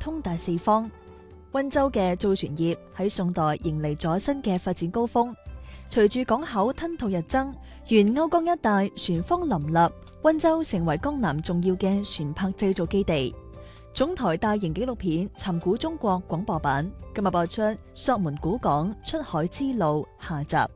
通達四方。溫州嘅造船業喺宋代迎嚟咗新嘅發展高峰。隨住港口吞吐日增，沿甌江一帶船坊林立，溫州成為江南重要嘅船舶製造基地。總台大型紀錄片《尋古中國》廣播版今日播出《索門古港出海之路》下集。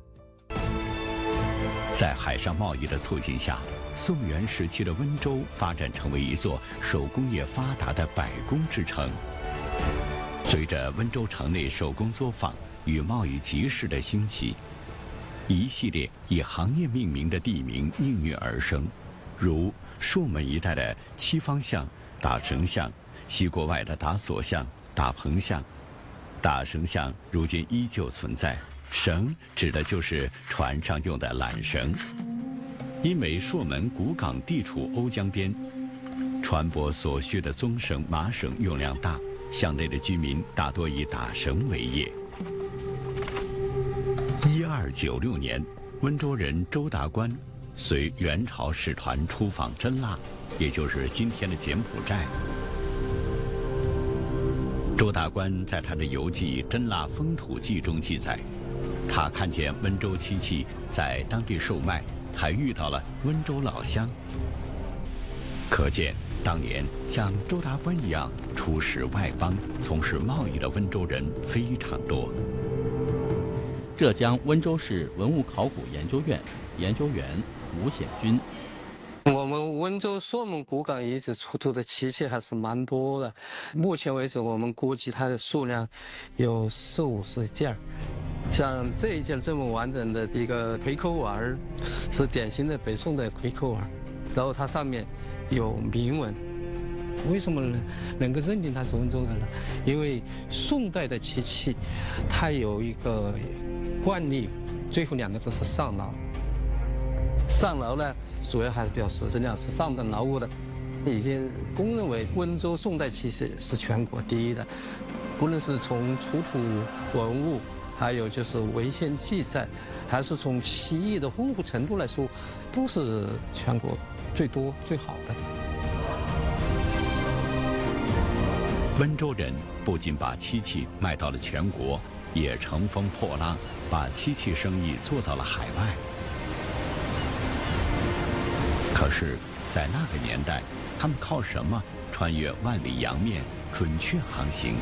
在海上貿易的促進下，宋元時期的溫州發展成為一座手工業發達的百工之城。隨着溫州城內手工作坊與貿易集市的興起，一系列以行業命名的地名應運而生，如朔門一帶的七方巷、打繩巷，西國外的打鎖巷、打棚巷。打繩巷如今依舊存在，繩指的就是船上用的纜繩。因為朔門古港地處瓯江邊，船舶所需的棕繩、麻繩用量大，巷內的居民大多以打繩為業。1296年，溫州人周達觀隨元朝使團出訪真臘，也就是今天的柬埔寨。周達觀在他的遊記《真臘風土記》中記載，他看見溫州漆器在當地售賣，還遇到了溫州老鄉。可見當年像周達觀一樣出使外邦、從事貿易的溫州人非常多。 浙江溫州市文物考古研究院研究員吳顯軍： 我們溫州朔門古港遺址出土的漆器還是蠻多的，目前為止我們估計它的數量有40-50件。像這一件這麼完整的一個葵口碗，是典型的北宋的葵口碗，然後它上面有銘文。為什麼能夠認定它是溫州的呢？因為宋代的漆器，它有一個慣例，最後2個字是上勞。上勞呢，主要還是表示質量是上等勞務的。已經公認為溫州宋代漆器是全國第一的，無論是從出土文物，還有就是文獻記載，還是從漆藝的豐富程度來說，都是全國最多最好的。 溫州人不僅把漆器賣到了全國，也乘風破浪，把漆器生意做到了海外。可是，在那個年代，他們靠什麼穿越萬里洋面，準確航行？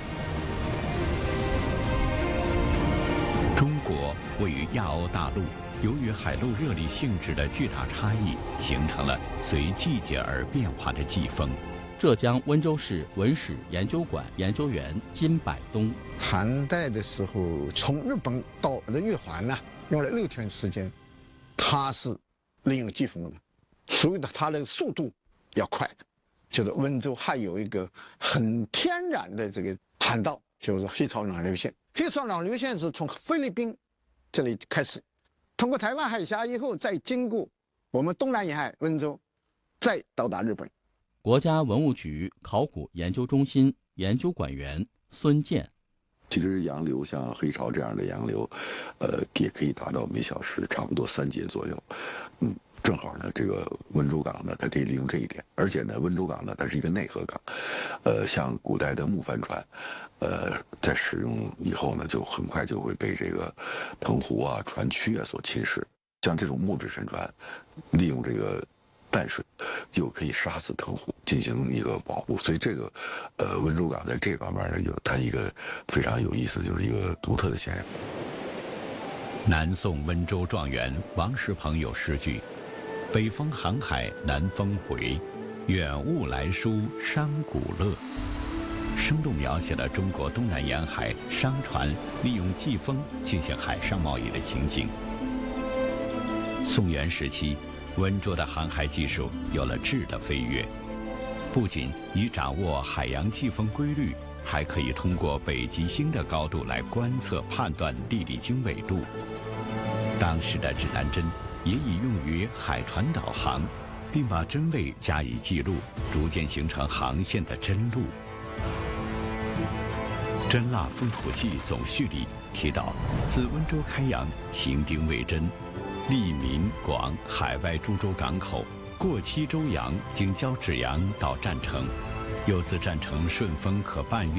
中國位於亞歐大陸，由於海陸熱力性質的巨大差異，形成了隨季節而變化的季風。 浙江溫州市文史研究館研究員金百東： 唐代的時候，從日本到玉環呢，用了6天時間，它是利用季風的，所以呢，它的速度要快的。就是溫州還有一個很天然的這個航道，就是黑潮朗流線。黑潮朗流線是從菲律賓這裡開始，通過台灣海峽以後，再經過我們東南沿海溫州，再到達日本。 國家文物局考古研究中心研究館員孫健： 其實洋流像黑潮這樣的洋流，也可以達到每小時差不多3節左右。正好呢，這個溫州港呢，它可以利用這一點，而且呢，溫州港呢，它是一個內河港，像古代的木帆船，在使用以後呢，就很快就會被這個藤壺啊、船軀啊所侵蝕。像這種木質沉船，利用這個淡水，又可以殺死藤壺，進行一個保護。所以這個，溫州港在這方面呢，有它一個非常有意思，就是一個獨特的現象。 南宋溫州狀元王世鵬有詩句：北風航海南風回，遠物來書商賈樂，生動描寫了中國東南沿海商船利用季風進行海上貿易的情景。宋元時期，溫州的航海技術有了質的飛躍，不僅以掌握海洋季風規律，還可以通過北極星的高度來觀測判斷地理經緯度。當時的指南針也已用於海船導航，並把針位加以記錄，逐漸形成航線的針路。《真臘風土記》總序裡提到，自溫州開洋，行丁未真，利民廣海外株洲港口，過七州洋，經交趾洋到占城，又自占城順風可半月